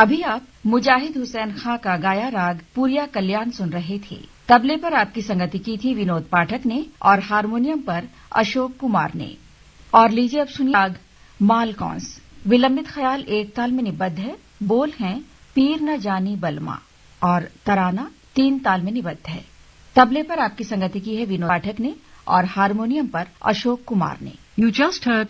अभी आप मुजाहिद हुसैन खां का गाया राग पूरिया कल्याण सुन रहे थे। तबले पर आपकी संगति की थी विनोद पाठक ने और हारमोनियम पर अशोक कुमार ने। और लीजिए अब सुनिए राग मालकौंस। विलंबित ख्याल एक ताल में निबद्ध है। बोल हैं पीर न जानी बलमा और तराना 3 ताल में निबद्ध है। तबले पर आपकी संगति की है विनोद पाठक ने और हारमोनियम पर अशोक कुमार ने। You just heard